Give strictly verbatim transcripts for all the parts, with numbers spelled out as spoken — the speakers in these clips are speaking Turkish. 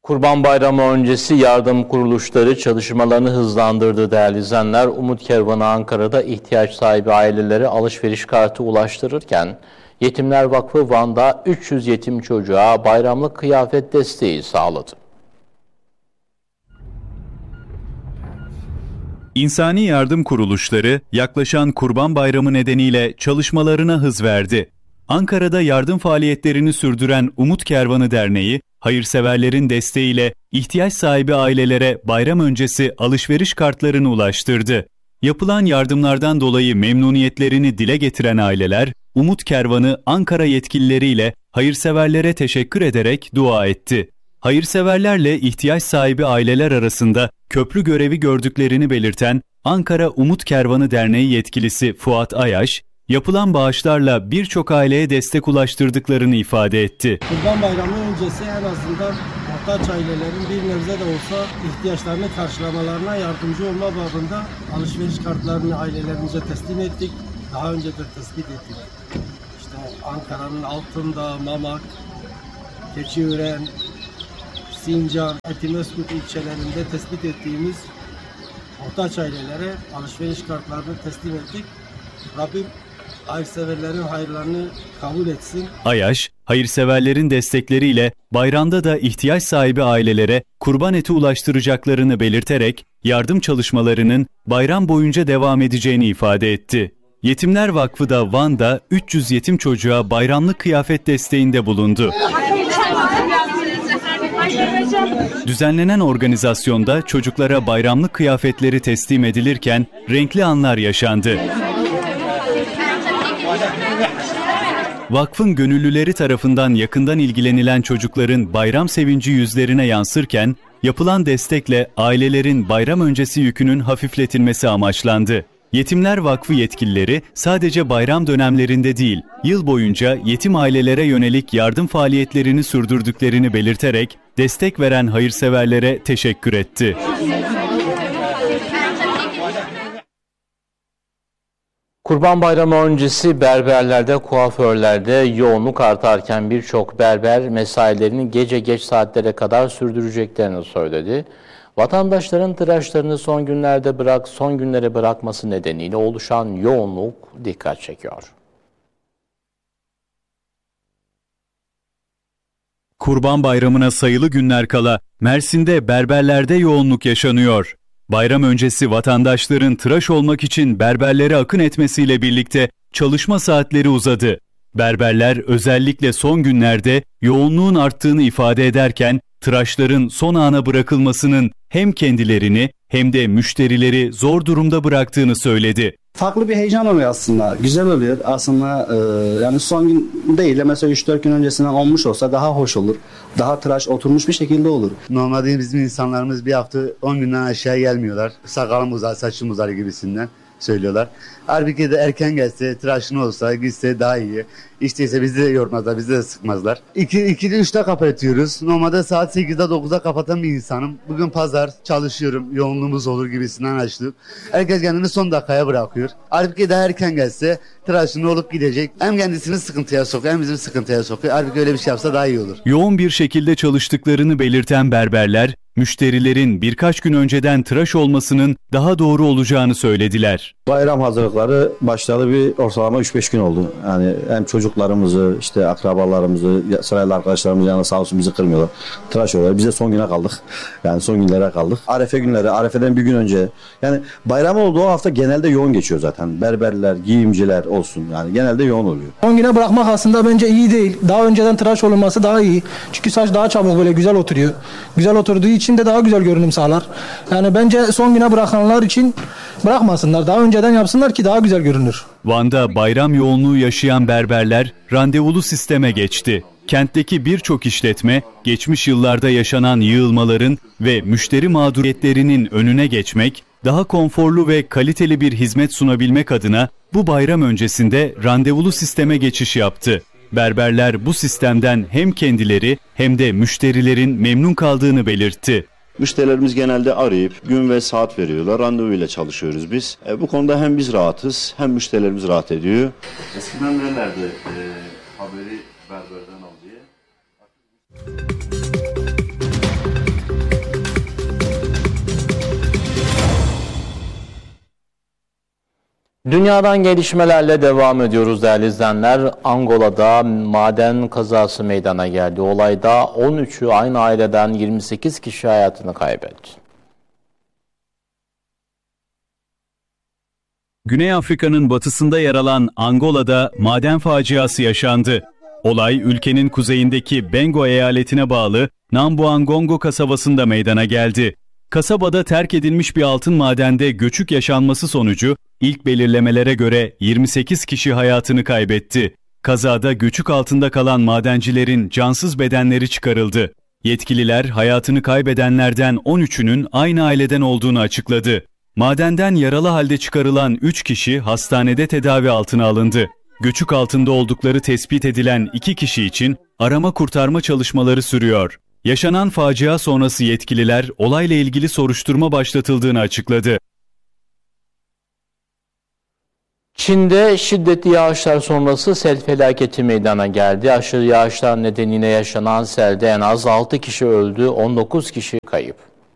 Kurban Bayramı öncesi yardım kuruluşları çalışmalarını hızlandırdı değerli izleyenler. Umut Kervanı Ankara'da ihtiyaç sahibi ailelere alışveriş kartı ulaştırırken Yetimler Vakfı Van'da üç yüz yetim çocuğa bayramlık kıyafet desteği sağladı. İnsani yardım kuruluşları yaklaşan Kurban Bayramı nedeniyle çalışmalarına hız verdi. Ankara'da yardım faaliyetlerini sürdüren Umut Kervanı Derneği, hayırseverlerin desteğiyle ihtiyaç sahibi ailelere bayram öncesi alışveriş kartlarını ulaştırdı. Yapılan yardımlardan dolayı memnuniyetlerini dile getiren aileler, Umut Kervanı Ankara yetkilileriyle hayırseverlere teşekkür ederek dua etti. Hayırseverlerle ihtiyaç sahibi aileler arasında köprü görevi gördüklerini belirten Ankara Umut Kervanı Derneği yetkilisi Fuat Ayaş, yapılan bağışlarla birçok aileye destek ulaştırdıklarını ifade etti. Kurban Bayramı öncesi en azından muhtaç ailelerin bir nebze de olsa ihtiyaçlarını karşılamalarına yardımcı olma babında alışveriş kartlarını ailelerimize teslim ettik. Daha önce de tespit ettik. İşte Ankara'nın Altındağ, Mamak, Keçiören, Sincan, Etimesgut ilçelerinde tespit ettiğimiz muhtaç ailelere alışveriş kartlarını teslim ettik. Rabbim hayırseverlerin hayırlarını kabul etsin. Ayaş, hayırseverlerin destekleriyle bayramda da ihtiyaç sahibi ailelere kurban eti ulaştıracaklarını belirterek yardım çalışmalarının bayram boyunca devam edeceğini ifade etti. Yetimler Vakfı da Van'da üç yüz yetim çocuğa bayramlık kıyafet desteğinde bulundu. Düzenlenen organizasyonda çocuklara bayramlık kıyafetleri teslim edilirken renkli anlar yaşandı. Vakfın gönüllüleri tarafından yakından ilgilenilen çocukların bayram sevinci yüzlerine yansırken yapılan destekle ailelerin bayram öncesi yükünün hafifletilmesi amaçlandı. Yetimler Vakfı yetkilileri sadece bayram dönemlerinde değil, yıl boyunca yetim ailelere yönelik yardım faaliyetlerini sürdürdüklerini belirterek destek veren hayırseverlere teşekkür etti. Kurban Bayramı öncesi berberlerde, kuaförlerde yoğunluk artarken birçok berber mesailerini gece geç saatlere kadar sürdüreceklerini söyledi. Vatandaşların tıraşlarını son günlerde bırak, son günlere bırakması nedeniyle oluşan yoğunluk dikkat çekiyor. Kurban Bayramı'na sayılı günler kala Mersin'de berberlerde yoğunluk yaşanıyor. Bayram öncesi vatandaşların tıraş olmak için berberlere akın etmesiyle birlikte çalışma saatleri uzadı. Berberler özellikle son günlerde yoğunluğun arttığını ifade ederken tıraşların son ana bırakılmasının hem kendilerini hem de müşterileri zor durumda bıraktığını söyledi. Farklı bir heyecan oluyor aslında. Güzel oluyor aslında. E, yani son gün değil de mesela üç dört gün öncesinden olmuş olsa daha hoş olur. Daha tıraş oturmuş bir şekilde olur. Normalde bizim insanlarımız bir hafta on günden aşağı gelmiyorlar. Sakalım uzar, saçım uzar gibisinden söylüyorlar. Halbuki de erken gelse, tıraşını olsa, gitse daha iyi. İşteyse bizi de yormazlar, bizi de sıkmazlar. ikide üçte kapatıyoruz. Normalde saat sekizde dokuzda kapatan bir insanım. Bugün pazar, çalışıyorum, yoğunluğumuz olur gibisinden açtık. Herkes kendini son dakikaya bırakıyor. Halbuki daha erken gelse, tıraşını olup gidecek. Hem kendisini sıkıntıya sokuyor, hem bizim sıkıntıya sokuyor. Halbuki öyle bir şey yapsa daha iyi olur. Yoğun bir şekilde çalıştıklarını belirten berberler, müşterilerin birkaç gün önceden tıraş olmasının daha doğru olacağını söylediler. Bayram hazırlıkları başladı, bir ortalama üç beş gün oldu. Yani hem çocuklarımızı, işte akrabalarımızı, sırayla arkadaşlarımız yanında sağ olsun bizi kırmıyorlar. Tıraş oluyorlar. Biz de son güne kaldık. Yani son günlere kaldık. Arefe günleri, Arefe'den bir gün önce. Yani bayram olduğu hafta genelde yoğun geçiyor zaten. Berberler, giyimciler olsun. Yani genelde yoğun oluyor. on güne bırakmak aslında bence iyi değil. Daha önceden tıraş olunması daha iyi. Çünkü saç daha çabuk böyle güzel oturuyor. Güzel oturduğu için de daha güzel görünüm sağlar. Yani bence son güne bırakanlar için bırakmasınlar. Daha önceden yapsınlar ki daha güzel görünür. Van'da bayram yoğunluğu yaşayan berberler randevulu sisteme geçti. Kentteki birçok işletme geçmiş yıllarda yaşanan yığılmaların ve müşteri mağduriyetlerinin önüne geçmek, daha konforlu ve kaliteli bir hizmet sunabilmek adına bu bayram öncesinde randevulu sisteme geçiş yaptı. Berberler bu sistemden hem kendileri hem de müşterilerin memnun kaldığını belirtti. Müşterilerimiz genelde arayıp gün ve saat veriyorlar. Randevuyla çalışıyoruz biz. E, bu konuda hem biz rahatız hem müşterilerimiz rahat ediyor. Eskiden nelerdi e, haberi berberden al diye. Dünyadan gelişmelerle devam ediyoruz değerli izleyenler. Angola'da maden kazası meydana geldi. Olayda on üçü aynı aileden yirmi sekiz kişi hayatını kaybetti. Güney Afrika'nın batısında yer alan Angola'da maden faciası yaşandı. Olay ülkenin kuzeyindeki Bengo eyaletine bağlı Nambuangongo kasabasında meydana geldi. Kasabada terk edilmiş bir altın madende göçük yaşanması sonucu ilk belirlemelere göre yirmi sekiz kişi hayatını kaybetti. Kazada göçük altında kalan madencilerin cansız bedenleri çıkarıldı. Yetkililer hayatını kaybedenlerden on üçünün aynı aileden olduğunu açıkladı. Madenden yaralı halde çıkarılan üç kişi hastanede tedavi altına alındı. Göçük altında oldukları tespit edilen iki kişi için arama kurtarma çalışmaları sürüyor. Yaşanan facia sonrası yetkililer olayla ilgili soruşturma başlatıldığını açıkladı. Çin'de şiddetli yağışlar sonrası sel felaketi meydana geldi. Aşırı yağışlar nedeniyle yaşanan selde en az altı kişi öldü, on dokuz kişi kayıp.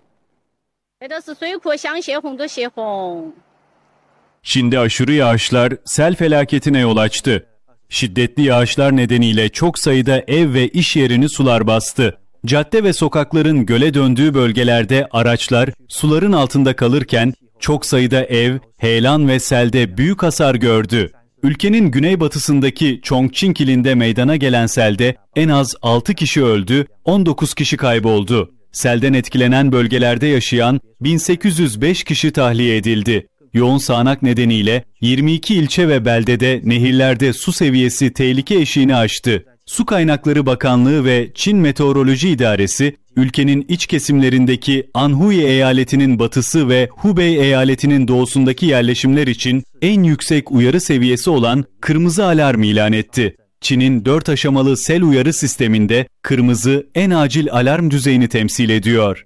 Çin'de aşırı yağışlar sel felaketine yol açtı. Şiddetli yağışlar nedeniyle çok sayıda ev ve iş yerini sular bastı. Cadde ve sokakların göle döndüğü bölgelerde araçlar suların altında kalırken çok sayıda ev, heyelan ve selde büyük hasar gördü. Ülkenin güneybatısındaki Chongqing ilinde meydana gelen selde en az altı kişi öldü, on dokuz kişi kayboldu. Selden etkilenen bölgelerde yaşayan bin sekiz yüz beş kişi tahliye edildi. Yoğun sağanak nedeniyle yirmi iki ilçe ve beldede nehirlerde su seviyesi tehlike eşiğini aştı. Su Kaynakları Bakanlığı ve Çin Meteoroloji İdaresi, ülkenin iç kesimlerindeki Anhui eyaletinin batısı ve Hubei eyaletinin doğusundaki yerleşimler için en yüksek uyarı seviyesi olan kırmızı alarm ilan etti. Çin'in dört aşamalı sel uyarı sisteminde kırmızı en acil alarm düzeyini temsil ediyor.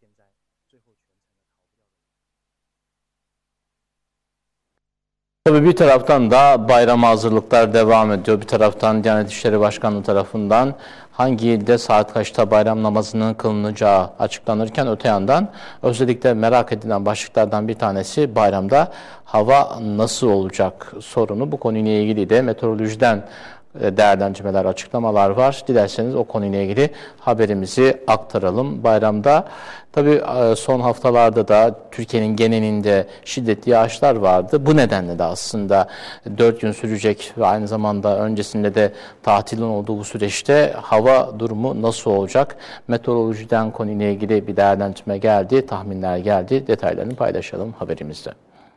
Tabii bir taraftan da bayrama hazırlıklar devam ediyor. Bir taraftan Diyanet İşleri Başkanlığı tarafından hangi ilde saat kaçta bayram namazının kılınacağı açıklanırken öte yandan özellikle merak edilen başlıklardan bir tanesi bayramda hava nasıl olacak sorunu. Bu konuyla ilgili de meteorolojiden değerlendirmeler, açıklamalar var. Dilerseniz o konuyla ilgili haberimizi aktaralım. Bayramda tabii son haftalarda da Türkiye'nin genelinde şiddetli yağışlar vardı. Bu nedenle de aslında dört gün sürecek ve aynı zamanda öncesinde de tatilin olduğu bu süreçte hava durumu nasıl olacak? Meteorolojiden konuyla ilgili bir değerlendirme geldi, tahminler geldi. Detaylarını paylaşalım haberimizde.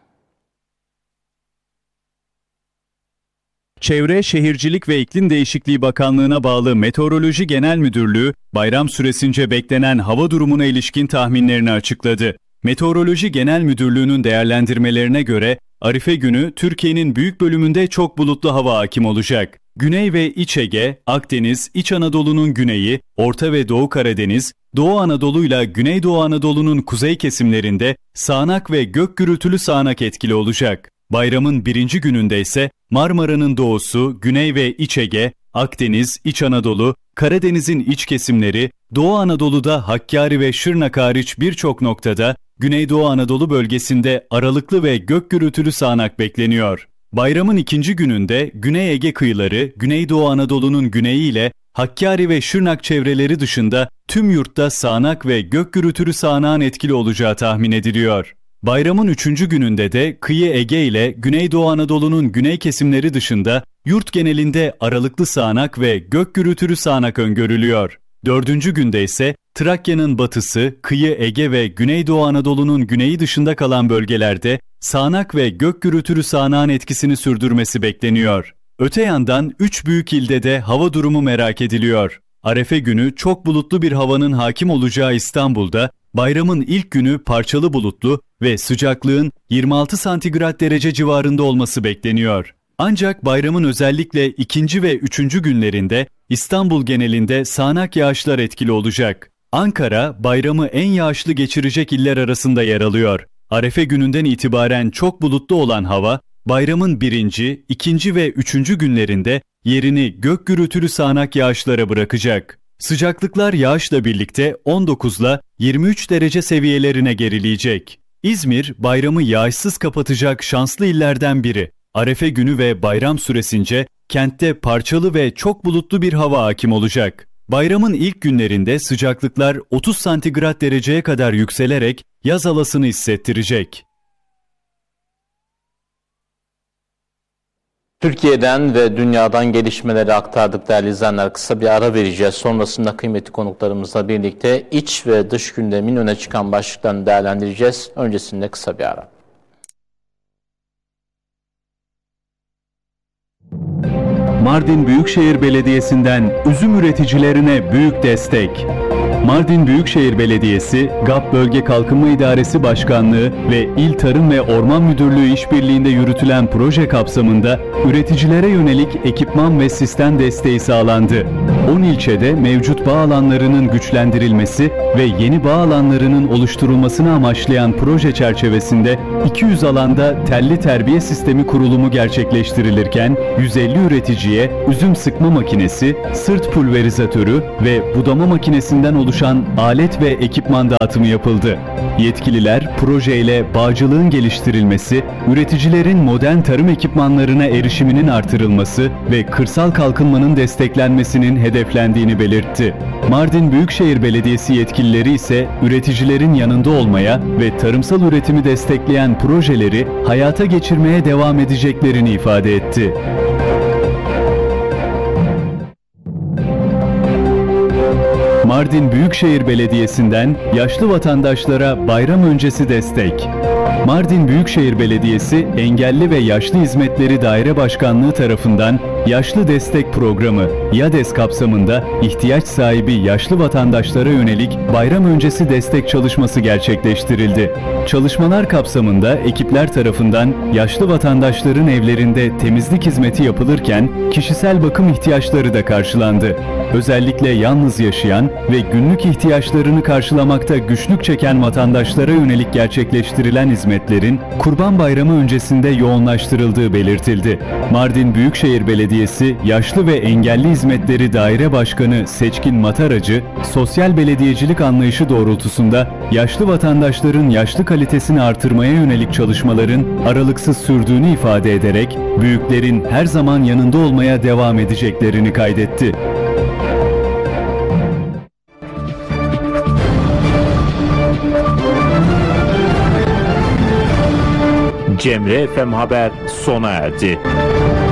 Çevre, Şehircilik ve İklim Değişikliği Bakanlığı'na bağlı Meteoroloji Genel Müdürlüğü, bayram süresince beklenen hava durumuna ilişkin tahminlerini açıkladı. Meteoroloji Genel Müdürlüğü'nün değerlendirmelerine göre, Arife günü Türkiye'nin büyük bölümünde çok bulutlu hava hakim olacak. Güney ve İç Ege, Akdeniz, İç Anadolu'nun güneyi, Orta ve Doğu Karadeniz, Doğu Anadolu ile Güneydoğu Anadolu'nun kuzey kesimlerinde sağanak ve gök gürültülü sağanak etkili olacak. Bayramın birinci gününde ise Marmara'nın doğusu, Güney ve İç Ege, Akdeniz, İç Anadolu, Karadeniz'in iç kesimleri, Doğu Anadolu'da Hakkari ve Şırnak hariç birçok noktada, Güneydoğu Anadolu bölgesinde aralıklı ve gök gürültülü sağanak bekleniyor. Bayramın ikinci gününde Güney Ege kıyıları, Güneydoğu Anadolu'nun güneyi ile Hakkari ve Şırnak çevreleri dışında tüm yurtta sağanak ve gök gürültülü sağanağın etkili olacağı tahmin ediliyor. Bayramın üçüncü gününde de kıyı Ege ile Güneydoğu Anadolu'nun güney kesimleri dışında yurt genelinde aralıklı sağanak ve gök gürültülü sağanak öngörülüyor. Dördüncü günde ise Trakya'nın batısı, kıyı Ege ve Güneydoğu Anadolu'nun güneyi dışında kalan bölgelerde sağanak ve gök gürültülü sağanağın etkisini sürdürmesi bekleniyor. Öte yandan üç büyük ilde de hava durumu merak ediliyor. Arefe günü çok bulutlu bir havanın hakim olacağı İstanbul'da, bayramın ilk günü parçalı bulutlu ve sıcaklığın yirmi altı santigrat derece civarında olması bekleniyor. Ancak bayramın özellikle ikinci ve üçüncü günlerinde İstanbul genelinde sağanak yağışlar etkili olacak. Ankara, bayramı en yağışlı geçirecek iller arasında yer alıyor. Arefe gününden itibaren çok bulutlu olan hava, bayramın birinci, ikinci ve üçüncü günlerinde yerini gök gürültülü sağanak yağışlara bırakacak. Sıcaklıklar yağışla birlikte on dokuz ile yirmi üç derece seviyelerine gerileyecek. İzmir, bayramı yağışsız kapatacak şanslı illerden biri. Arefe günü ve bayram süresince kentte parçalı ve çok bulutlu bir hava hakim olacak. Bayramın ilk günlerinde sıcaklıklar otuz santigrat dereceye kadar yükselerek yaz havasını hissettirecek. Türkiye'den ve dünyadan gelişmeleri aktardık değerli izleyenler. Kısa bir ara vereceğiz. Sonrasında kıymetli konuklarımızla birlikte iç ve dış gündemin öne çıkan başlıklarını değerlendireceğiz. Öncesinde kısa bir ara. Mardin Büyükşehir Belediyesi'nden üzüm üreticilerine büyük destek. Mardin Büyükşehir Belediyesi, G A P Bölge Kalkınma İdaresi Başkanlığı ve İl Tarım ve Orman Müdürlüğü işbirliğinde yürütülen proje kapsamında üreticilere yönelik ekipman ve sistem desteği sağlandı. on ilçede mevcut bağ alanlarının güçlendirilmesi ve yeni bağ alanlarının oluşturulmasını amaçlayan proje çerçevesinde iki yüz alanda telli terbiye sistemi kurulumu gerçekleştirilirken yüz elli üreticiye üzüm sıkma makinesi, sırt pulverizatörü ve budama makinesinden oluşan alet ve ekipman dağıtımı yapıldı. Yetkililer projeyle bağcılığın geliştirilmesi, üreticilerin modern tarım ekipmanlarına erişiminin artırılması ve kırsal kalkınmanın desteklenmesinin hedeflendiğini belirtti. Mardin Büyükşehir Belediyesi yetkilileri ise üreticilerin yanında olmaya ve tarımsal üretimi destekleyen projeleri hayata geçirmeye devam edeceklerini ifade etti. Mardin Büyükşehir Belediyesi'nden yaşlı vatandaşlara bayram öncesi destek. Mardin Büyükşehir Belediyesi Engelli ve Yaşlı Hizmetleri Daire Başkanlığı tarafından Yaşlı Destek Programı YADES kapsamında ihtiyaç sahibi yaşlı vatandaşlara yönelik bayram öncesi destek çalışması gerçekleştirildi. Çalışmalar kapsamında ekipler tarafından yaşlı vatandaşların evlerinde temizlik hizmeti yapılırken kişisel bakım ihtiyaçları da karşılandı. Özellikle yalnız yaşayan ve günlük ihtiyaçlarını karşılamakta güçlük çeken vatandaşlara yönelik gerçekleştirilen hizmetlerin Kurban Bayramı öncesinde yoğunlaştırıldığı belirtildi. Mardin Büyükşehir Belediyesi Yaşlı ve Engelli Hizmetleri Daire Başkanı Seçkin Mataracı, sosyal belediyecilik anlayışı doğrultusunda yaşlı vatandaşların yaşlı kalitesini artırmaya yönelik çalışmaların aralıksız sürdüğünü ifade ederek büyüklerin her zaman yanında olmaya devam edeceklerini kaydetti. Cemre F M Haber sona erdi.